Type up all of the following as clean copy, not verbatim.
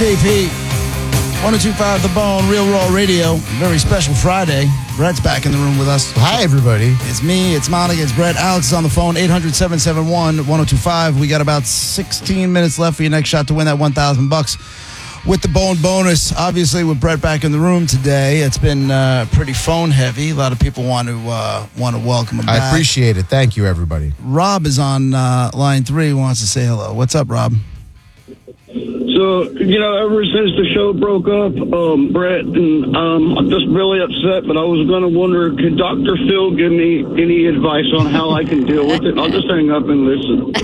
JP, 102.5 The Bone, Real Raw Radio. Very special Friday. Brett's back in the room with us. Hi, everybody. It's me, it's Monica, it's Brett. Alex is on the phone, 800-771-1025. We got about 16 minutes left for your next shot to win that $1,000 with the Bone bonus. Obviously, with Brett back in the room today, it's been pretty phone heavy. A lot of people want to welcome him back. I appreciate it. Thank you, everybody. Rob is on line 3, wants to say hello. What's up, Rob? So, ever since the show broke up, Brett, and I'm just really upset, but I was going to wonder, could Dr. Phil give me any advice on how I can deal with it? I'll just hang up and listen.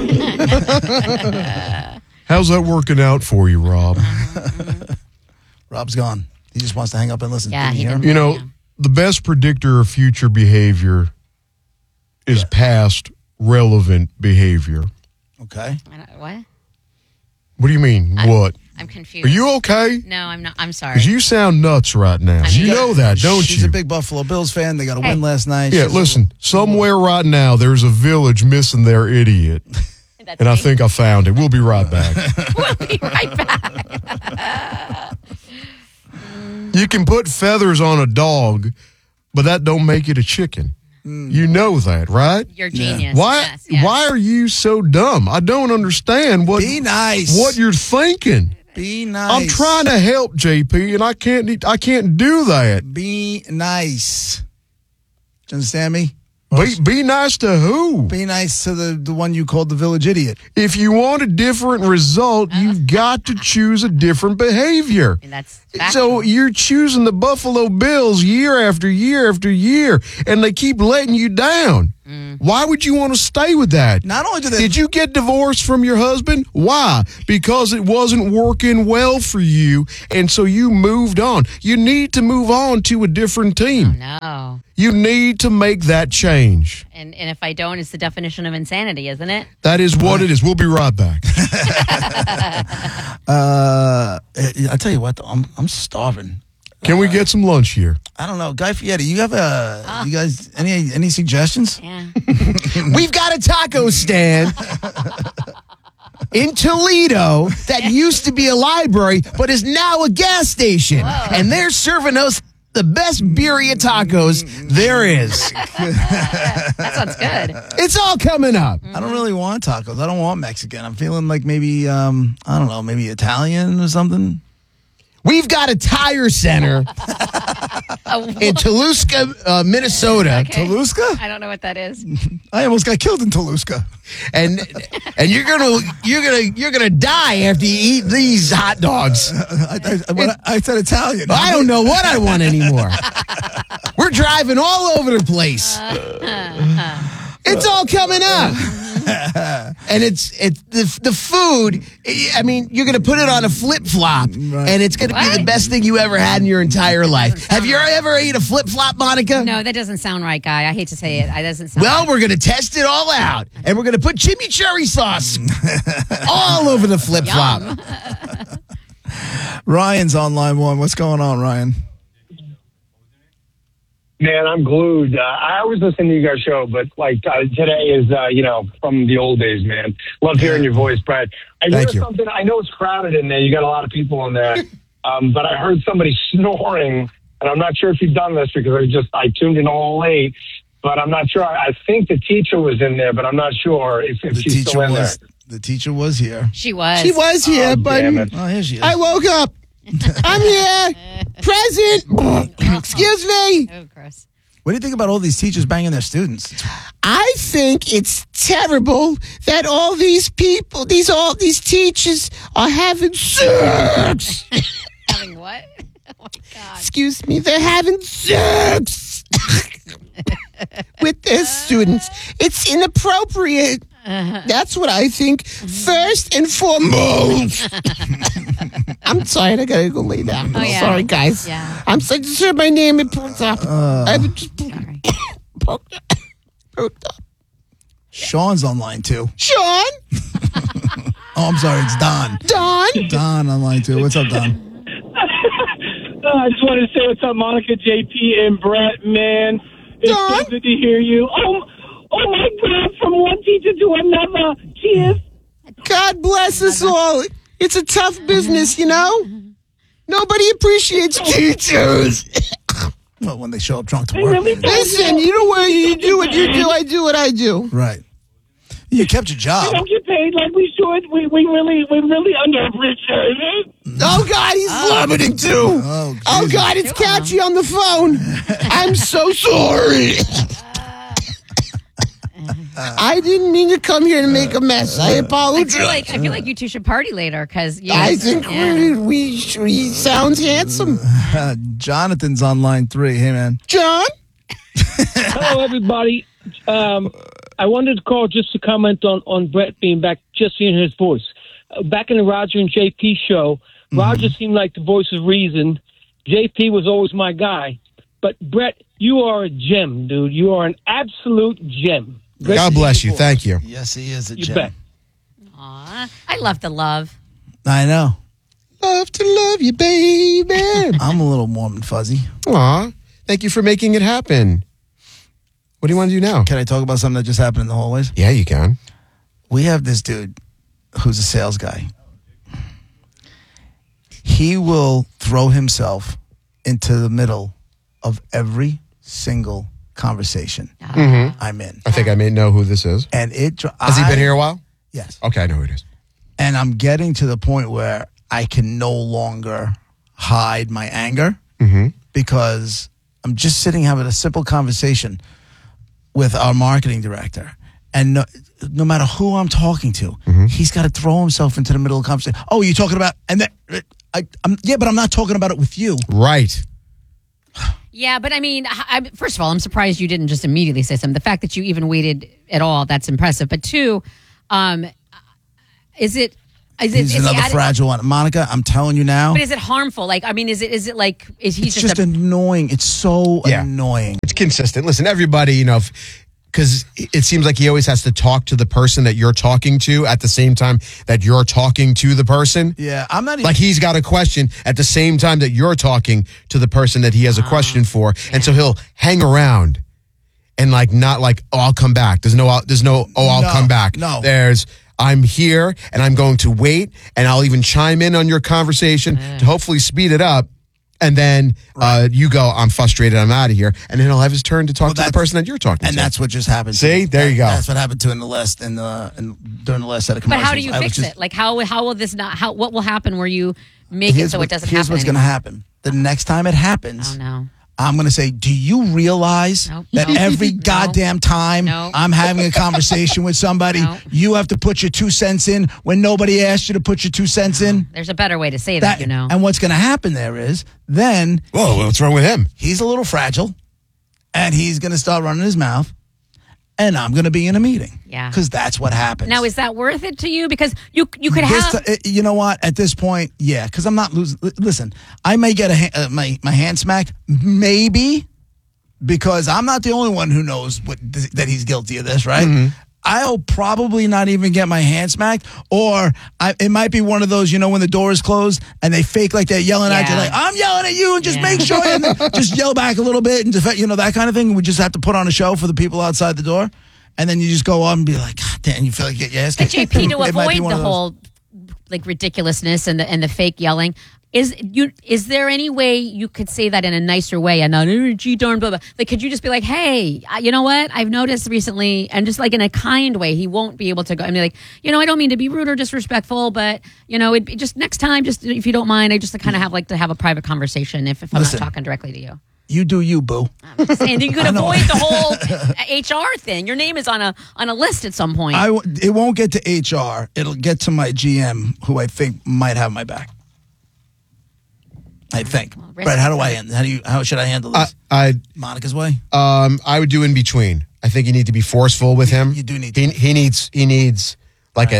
How's that working out for you, Rob? Rob's gone. He just wants to hang up and listen. Yeah, Can you hear him? You know, the best predictor of future behavior is past relevant behavior. Okay. What? What do you mean? What? I'm confused. Are you okay? No, I'm not. I'm sorry. Because you sound nuts right now. I mean- You know that, don't She's you? a big Buffalo Bills fan. They got a win Hey. last night. Yeah, listen, somewhere right now there's a village missing their idiot. That's And I me. think I found it. We'll be right back. We'll be right back. You can put feathers on a dog, but that don't make it a chicken. You know that, right? You're a genius. Why? Yes, yes. Why are you so dumb? I don't understand Be nice. what you're thinking. Be nice. I'm trying to help JP, and I can't do that. Be nice. Do you understand me? Be nice to who? Be nice to the one you called the village idiot. If you want a different result, you've got to choose a different behavior. And that's So factual. you're choosing the Buffalo Bills year after year after year, and they keep letting you down. Why would you want to stay with that? Not only do they... Did you get divorced from your husband? Why? Because it wasn't working well for you, and so you moved on. You need to move on to a different team. No. You need to make that change. And if I don't, it's the definition of insanity, isn't it? That is what it is. We'll be right back. I tell you what, though, I'm starving. Can we get some lunch here? I don't know. Guy Fieri, you have you guys, any suggestions? Yeah. We've got a taco stand in Toledo that used to be a library, but is now a gas station. And they're serving us the best birria tacos there is. That sounds good. It's all coming up. I don't really want tacos. I don't want Mexican. I'm feeling like maybe, I don't know, maybe Italian or something. We've got a tire center in Toluca, Minnesota. Okay. Toluca? I don't know what that is. I almost got killed in Toluca. And you're gonna die after you eat these hot dogs. I said Italian. I don't know what I want anymore. We're driving all over the place. It's all coming up. And it's the food. I mean, you're going to put it on a flip-flop, and it's going to be the best thing you ever had in your entire life. Have you ever ate a flip-flop, Monica? No, that doesn't sound right, Guy. I hate to say it. It doesn't sound Well, right. we're going to test it all out, and we're going to put chimichurri sauce all over the flip-flop. Yum. Ryan's on line 1. What's going on, Ryan? Man, I'm glued. I always listen to you guys' show, but today is, from the old days, man. Love hearing your voice, Brad. I Thank heard you. something. I know it's crowded in there. You got a lot of people in there. But I heard somebody snoring, and I'm not sure if you've done this because I tuned in all late, but I'm not sure. I think the teacher was in there, but I'm not sure if she's still in there. The teacher was here. She was. She was here, but Damn it. Oh, here she is. I woke up. I'm here. Present. Excuse me. Oh, gross. What do you think about all these teachers banging their students? I think it's terrible that all these people, all these teachers are having sex. Having what? Oh, my God. Excuse me, they're having sex with their students. It's inappropriate. That's what I think. First and foremost. I'm tired. I gotta go lay down. Oh, yeah. Sorry, guys. Yeah. I'm sorry to hear my name. It poked up. I just Sorry. poked up. Sean's on line 2. Sean, Oh, I'm sorry. It's Don. Don. Don on line 2. What's up, Don? I just wanted to say what's up, Monica, JP, and Brett, man. It's Don? so good to hear you. Oh my God, from one teacher to another. Cheers. God bless us all. It's a tough business, you know? Nobody appreciates teachers. Well, when they show up drunk to work. Listen, you know what you do what you do, I do what I do. Right. You kept your We job. don't get paid like we should. We really underappreciate it. Oh, God, he's vomiting too. Oh, God, it's Catchy on the phone. I'm so sorry. I didn't mean to come here to make a mess. I apologize. I feel like you two should party later because I think he sounds handsome. Jonathan's on line 3. Hey, man. John? Hello, everybody. I wanted to call just to comment on Brett being back, just hearing his voice. Back in the Roger and JP show, Roger seemed like the voice of reason. JP was always my guy. But, Brett, you are a gem, dude. You are an absolute gem. God bless you. Thank you. Yes, he is a You gem. bet. Aw, I love the love. I know. Love to love you, baby. I'm a little warm and fuzzy. Aw, thank you for making it happen. What do you want to do now? Can I talk about something that just happened in the hallways? Yeah, you can. We have this dude who's a sales guy. He will throw himself into the middle of every single conversation I'm in. I think I may know who this is. And it Has he been here a while? Yes. Okay, I know who it is. And I'm getting to the point where I can no longer hide my anger because I'm just sitting having a simple conversation with our marketing director. And no matter who I'm talking to, he's got to throw himself into the middle of the conversation. Oh, you're talking about, and then, yeah, but I'm not talking about it with you. Right. Yeah, but I mean, first of all, I'm surprised you didn't just immediately say something. The fact that you even waited at all, that's impressive. But two, He's another fragile one. Monica, I'm telling you now. But is it harmful? Like, I mean, is he It's just annoying. It's so annoying. It's consistent. Listen, everybody, you know, because it seems like he always has to talk to the person that you're talking to at the same time that you're talking to the person. Yeah, I'm not even... Like he's got a question at the same time that you're talking to the person that he has a question for. Yeah. And so he'll hang around and not oh, I'll come back. There's no, I'll come back. No. There's, I'm here and I'm going to wait and I'll even chime in on your conversation to hopefully speed it up. And then you go, I'm frustrated, I'm out of here. And then he'll have his turn to talk to the person that you're talking to. And that's what just happened. See? There you go. That's what happened to in the last, during the last set of commercials. But how do you fix it? Like, how will this not, what will happen where you make it so it doesn't happen Here's what's going to happen. The next time it happens, I'm going to say, do you realize that every goddamn time I'm having a conversation with somebody, you have to put your 2 cents in when nobody asked you to put your 2 cents in? There's a better way to say that, you know. And what's going to happen there is then... Whoa, what's wrong with him? He's a little fragile, and he's going to start running his mouth, and I'm going to be in a meeting. Yeah. Because that's what happens. Now, is that worth it to you? Because you could have... you know what? At this point, yeah, because I'm not losing... Listen, I may get my hand smacked, maybe, because I'm not the only one who knows that he's guilty of this, right? I'll probably not even get my hand smacked, or it might be one of those, when the door is closed and they fake like they're yelling at you, like, I'm yelling at you, and just make sure, and then just yell back a little bit, and that kind of thing. We just have to put on a show for the people outside the door, and then you just go on and be like, God damn, you feel like your ass kicked. But JP, to avoid the whole ridiculousness and the fake yelling, is there any way you could say that in a nicer way and not gee darn blah blah? Like, could you just be like, hey, you know what? I've noticed recently, and just like in a kind way, he won't be able to go. I mean, like, I don't mean to be rude or disrespectful, but it just next time, just if you don't mind, I just kind of have a private conversation if I'm not talking directly to you. You do you, boo. I'm just saying you could avoid the whole HR thing. Your name is on a list at some point. It won't get to HR. It'll get to my GM, who I think might have my back. I think. Well, Brett, how should I handle this? Monica's way? I would do in between. I think you need to be forceful with him. You do need to. He needs like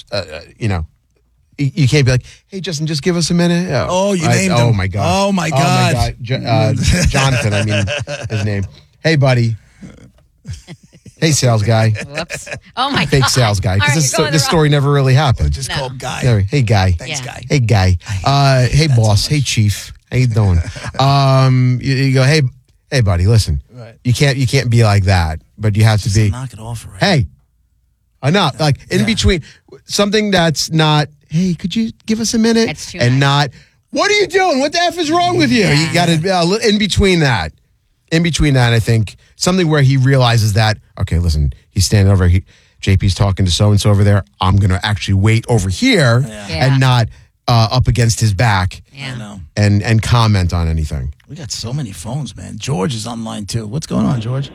you can't be like, hey, Justin, just give us a minute. You named him. Oh, my God. Oh, my God. Jonathan, I mean, his name. Hey, buddy. Hey, sales guy. Whoops. Oh, my God. Fake sales guy. Because this story never really happened. Just call him Guy. Hey, Guy. Thanks, Guy. Hey, Guy. Hey, boss. Hey, chief. How you doing? You go, hey, buddy, listen. Right. You can't be like that, but you have to be. Knock it off already. Hey. Enough. Like, in between, something that's not hey, could you give us a minute? That's too and nice. not, what are you doing? What the F is wrong with you? You got to, in between that, I think something where he realizes that, okay, listen, he's standing over here. JP's talking to so-and-so over there. I'm going to actually wait over here and not up against his back and comment on anything. We got so many phones, man. George is online, too. What's going on, George?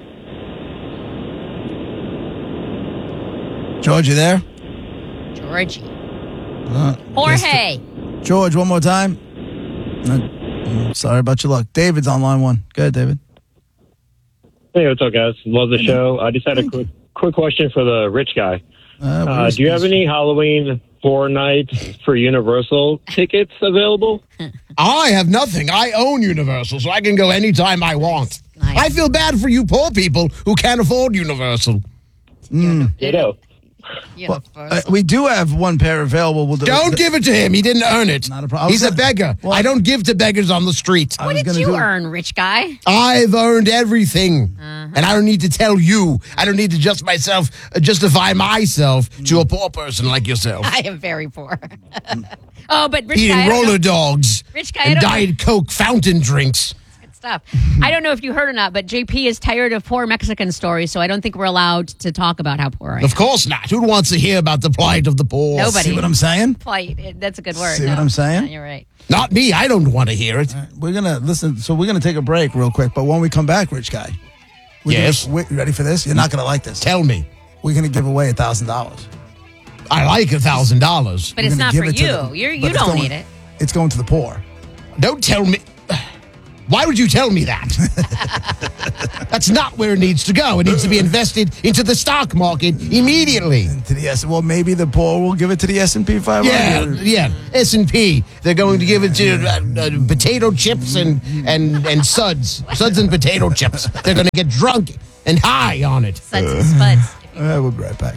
George, you there? Georgie. Jorge. George, one more time. Sorry about your luck. David's on line 1. Go ahead, David. Hey, what's up, guys? Love the show. I just had a quick question for the rich guy. Do you have any Halloween Horror Nights for Universal tickets available? I have nothing. I own Universal, so I can go anytime I want. Nice. I feel bad for you poor people who can't afford Universal. Ditto. Well, we do have one pair available. Don't give it to him. He didn't earn it. Not a problem. He's a beggar. I don't give to beggars on the street. What did you earn, rich guy? I've earned everything. And I don't need to tell you. I don't need to justify myself to a poor person like yourself. I am very poor. Oh, but rich Eating guy, roller dogs Rich guy, and Diet Coke fountain drinks. stuff. I don't know if you heard or not, but JP is tired of poor Mexican stories, so I don't think we're allowed to talk about how poor I am. Of course not. Who wants to hear about the plight of the poor? Nobody. See what I'm saying? Plight. That's a good word. See what I'm saying? You're right. Not me. I don't want to hear it. We're going to listen. So we're going to take a break real quick. But when we come back, Rich Guy. Yes. You ready for this? You're not going to like this. Tell me. We're going to give away $1,000. I like $1,000. But it's not for you. You don't need it. It's going to the poor. Don't tell me. Why would you tell me that? That's not where it needs to go. It needs to be invested into the stock market immediately. To the well, maybe the poor will give it to the S&P 500. Yeah. S&P. They're going to give it to potato chips and suds. Suds and potato chips. They're going to get drunk and high on it. Suds and spuds. We'll be right back.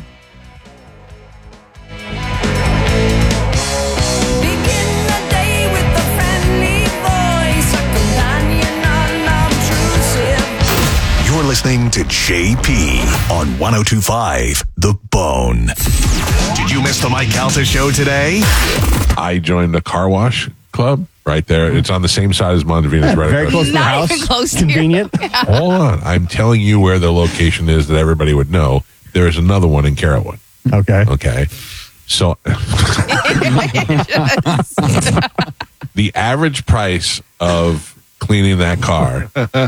You're listening to JP on 102.5 The Bone. Did you miss the Mike Calta show today? I joined a car wash club right there. It's on the same side as Mondavina's. Right very close to the house. Even close Convenient. Hold on. I'm telling you where the location is that everybody would know. There is another one in Carrollwood. Okay. So the average price of cleaning that car.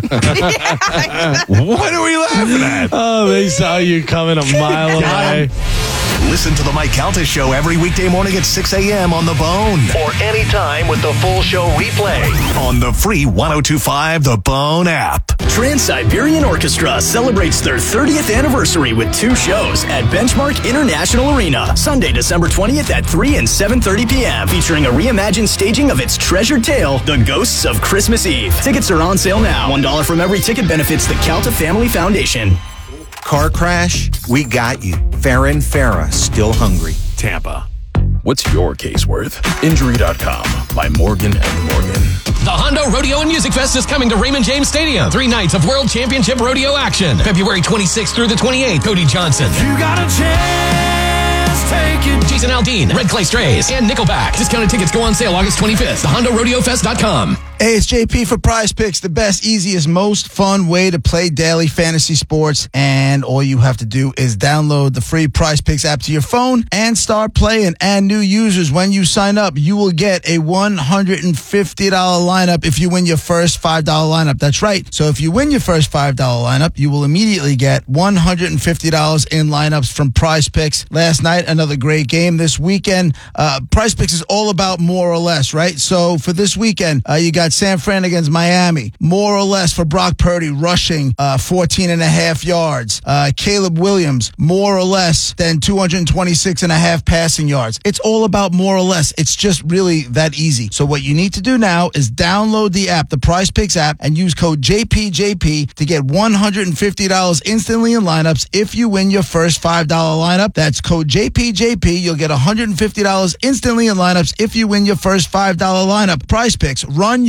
What are we laughing at? Oh, they saw you coming a mile away. Listen to the Mike Calta show every weekday morning at 6 a.m. on The Bone. Or anytime with the full show replay on the free 102.5 The Bone app. Trans-Siberian Orchestra celebrates their 30th anniversary with 2 shows at Benchmark International Arena. Sunday, December 20th at 3 and 7:30 p.m. featuring a reimagined staging of its treasured tale, The Ghosts of Christmas Eve. Tickets are on sale now. $1 from every ticket benefits the Calta Family Foundation. Car crash? We got you. Farron Farah, still hungry. Tampa. What's your case worth? Injury.com by Morgan & Morgan. The Hondo Rodeo and Music Fest is coming to Raymond James Stadium. 3 nights of World Championship Rodeo action. February 26th through the 28th. Cody Johnson. You got a chance, take it. Jason Aldean, Red Clay Strays, and Nickelback. Discounted tickets go on sale August 25th. TheHondoRodeoFest.com. Hey, it's JP for Prize Picks, the best, easiest, most fun way to play daily fantasy sports. And all you have to do is download the free Prize Picks app to your phone and start playing. And new users, when you sign up, you will get a $150 lineup if you win your first $5 lineup. That's right. So if you win your first $5 lineup, you will immediately get $150 in lineups from Prize Picks. Last night, another great game. This weekend, Prize Picks is all about more or less, right? So for this weekend, you got San Fran against Miami. More or less for Brock Purdy rushing 14.5 yards. Caleb Williams, more or less than 226.5 passing yards. It's all about more or less. It's just really that easy. So what you need to do now is download the app, the Prize Picks app, and use code JPJP to get $150 instantly in lineups if you win your first $5 lineup. That's code JPJP. You'll get $150 instantly in lineups if you win your first $5 lineup. Prize Picks. Run your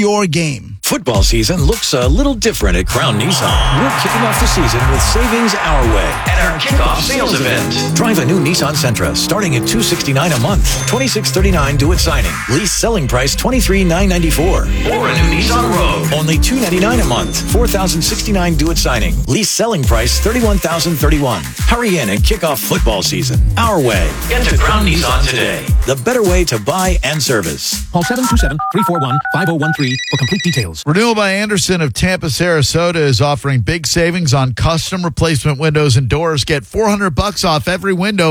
your game. Football season looks a little different at Crown Nissan. We're kicking off the season with savings our way at our kickoff sales event. Drive a new Nissan Sentra starting at $269 a month, $2639 due at signing. Lease selling price $23,994. Or a new Nissan Rogue, only $299 a month, $4,069 due at signing. Lease selling price $31,031. Hurry in and kick off football season our way. Get to Crown Nissan today. The better way to buy and service. Call 727-341-5013 for complete details. Renewal by Anderson of Tampa, Sarasota is offering big savings on custom replacement windows and doors. Get $400 off every window,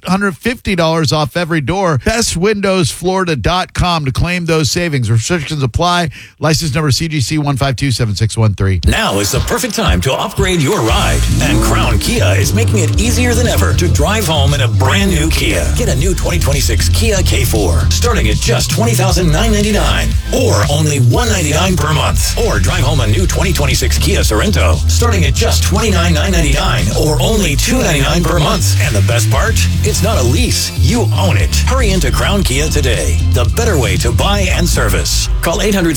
$850 off every door. BestWindowsFlorida.com to claim those savings. Restrictions apply. License number CGC 1527613. Now is the perfect time to upgrade your ride. And Crown Kia is making it easier than ever to drive home in a brand new Kia. Get a new 2026 Kia K4 starting at just $20,999 or only $199 per month. Or drive home a new 2026 Kia Sorento starting at just $29,999 or only $299 per month. And the best part? It's not a lease. You own it. Hurry into Crown Kia today. The better way to buy and service. Call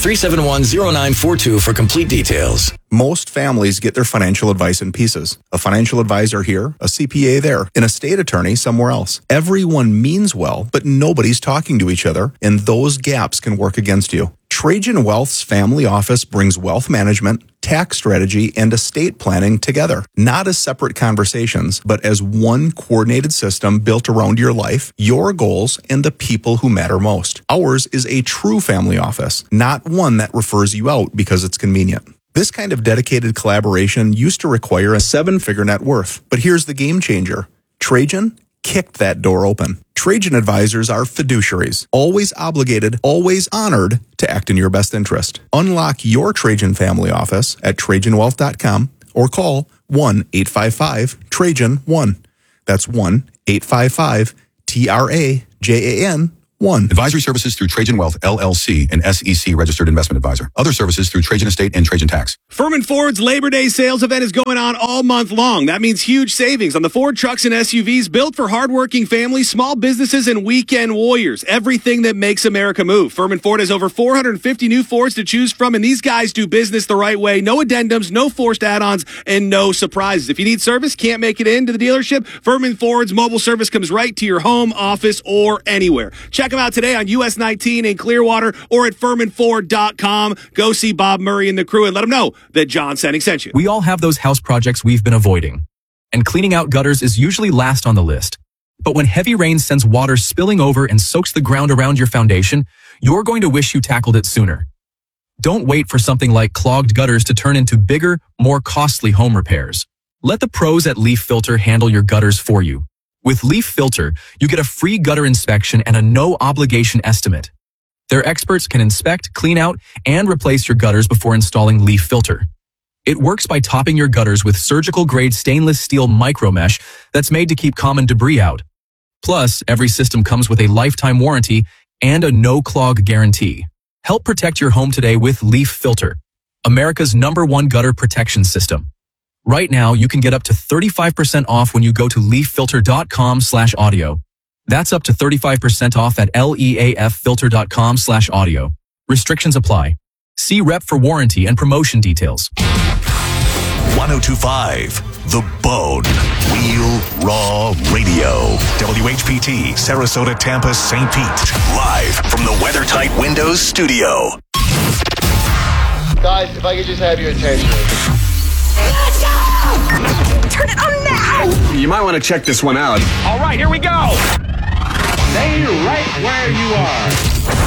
800-371-0942 for complete details. Most families get their financial advice in pieces. A financial advisor here, a CPA there, an estate attorney somewhere else. Everyone means well, but nobody's talking to each other, and those gaps can work against you. Trajan Wealth's family office brings wealth management, tax strategy, and estate planning together, not as separate conversations, but as one coordinated system built around your life, your goals, and the people who matter most. Ours is a true family office, not one that refers you out because it's convenient. This kind of dedicated collaboration used to require a 7-figure net worth, but here's the game changer. Trajan kicked that door open. Trajan advisors are fiduciaries, always obligated, always honored to act in your best interest. Unlock your Trajan family office at TrajanWealth.com or call 1-855-TRAJAN-1. That's 1-855-TRAJAN-1. Advisory services through Trajan Wealth, LLC, an SEC registered investment advisor. Other services through Trajan Estate and Trajan Tax. Furman Ford's Labor Day sales event is going on all month long. That means huge savings on the Ford trucks and SUVs built for hardworking families, small businesses, and weekend warriors. Everything that makes America move. Furman Ford has over 450 new Fords to choose from, and these guys do business the right way. No addendums, no forced add-ons, and no surprises. If you need service, can't make it into the dealership, Furman Ford's mobile service comes right to your home, office, or anywhere. Check them out today on US 19 in Clearwater or at FurmanFord.com. Go see Bob Murray and the crew and let them know that John Senning sent you. We all have those house projects we've been avoiding, and cleaning out gutters is usually last on the list. But when heavy rain sends water spilling over and soaks the ground around your foundation, you're going to wish you tackled it sooner. Don't wait for something like clogged gutters to turn into bigger, more costly home repairs. Let the pros at Leaf Filter handle your gutters for you. With Leaf Filter, you get a free gutter inspection and a no-obligation estimate. Their experts can inspect, clean out, and replace your gutters before installing Leaf Filter. It works by topping your gutters with surgical-grade stainless steel micromesh that's made to keep common debris out. Plus, every system comes with a lifetime warranty and a no-clog guarantee. Help protect your home today with Leaf Filter, America's #1 gutter protection system. Right now, you can get up to 35% off when you go to leaffilter.com/audio. That's up to 35% off at leaffilter.com/audio. Restrictions apply. See rep for warranty and promotion details. 1025, The Bone. Real Raw Radio. WHPT, Sarasota, Tampa, St. Pete. Live from the WeatherTight Windows studio. Guys, if I could just have your attention. Let's go! Turn it on now! You might want to check this one out. All right, here we go! Stay right where you are.